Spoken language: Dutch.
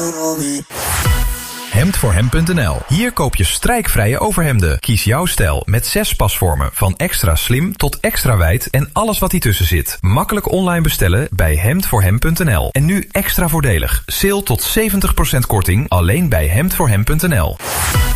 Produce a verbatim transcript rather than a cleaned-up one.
hemd voor hem punt n l. Hier koop je strijkvrije overhemden. Kies jouw stijl met zes pasvormen. Van extra slim tot extra wijd en alles wat hiertussen zit. Makkelijk online bestellen bij hemd voor hem punt n l. En nu extra voordelig. Sale tot zeventig procent korting alleen bij hemd voor hem punt n l.